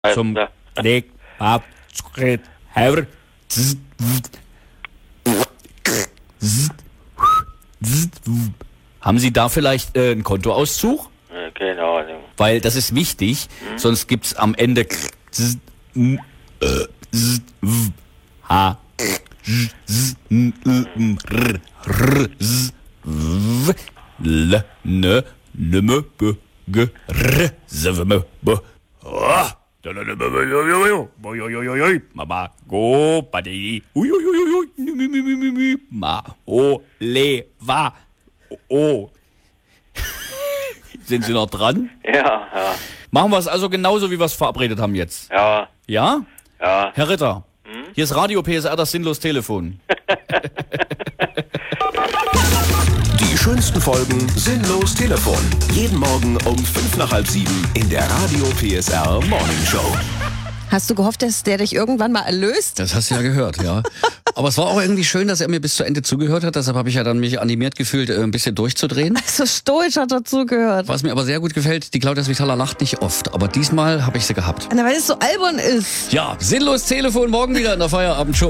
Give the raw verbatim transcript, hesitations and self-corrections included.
zum Leg, ab, Schritt, Herr, haben Sie da vielleicht äh, einen Kontoauszug? Ja, keine Ahnung. Weil das ist wichtig, hm? Sonst gibt's am Ende H L N N B G R B Mama go Buddy Ma O Le Wa O Sind Sie noch dran? Ja, ja. Machen wir es also genauso, wie wir es verabredet haben jetzt. Ja. Ja? Ja. Herr Ritter, hm? Hier ist Radio P S R, das sinnlos Telefon. Die schönsten Folgen Sinnlos Telefon. Jeden Morgen um fünf nach halb sieben in der Radio P S R Morning Show. Hast du gehofft, dass der dich irgendwann mal erlöst? Das hast du ja gehört, ja. Aber es war auch irgendwie schön, dass er mir bis zu Ende zugehört hat. Deshalb habe ich ja dann mich animiert gefühlt, ein bisschen durchzudrehen. So stoisch hat er zugehört. Was mir aber sehr gut gefällt, die Claudia Svitala lacht nicht oft. Aber diesmal habe ich sie gehabt. Na, weil es so albern ist. Ja, sinnlos Telefon morgen wieder in der Feierabend-Show.